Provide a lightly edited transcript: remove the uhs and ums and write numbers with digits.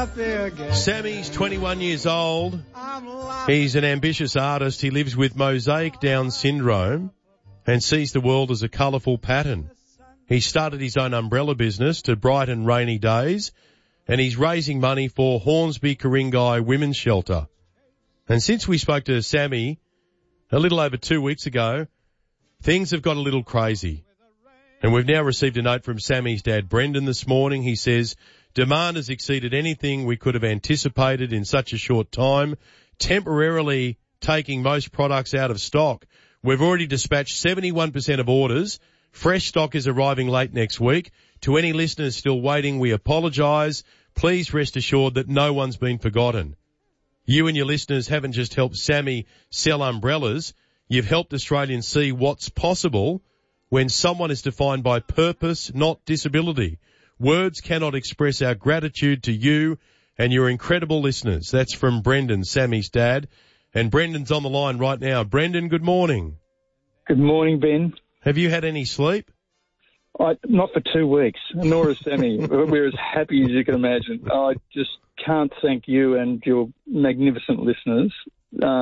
Sammy's 21 years old. He's an ambitious artist. He lives with mosaic Down syndrome and sees the world as a colourful pattern. He started his own umbrella business to brighten rainy days, and he's raising money for Hornsby Ku-ring-gai Women's Shelter. And since we spoke to Sammy a little over 2 weeks ago, things have got a little crazy. And we've now received a note from Sammy's dad, Brendan, this morning. He says, demand has exceeded anything we could have anticipated in such a short time, temporarily taking most products out of stock. We've already dispatched 71% of orders. Fresh stock is arriving late next week. To any listeners still waiting, we apologise. Please rest assured that no one's been forgotten. You and your listeners haven't just helped Sammy sell umbrellas. You've helped Australians see what's possible when someone is defined by purpose, not disability. Words cannot express our gratitude to you and your incredible listeners. That's from Brendan, Sammy's dad. And Brendan's on the line right now. Brendan, good morning. Good morning, Ben. Have you had any sleep? Not for 2 weeks, nor has Sammy. We're as happy as you can imagine. I just can't thank you and your magnificent listeners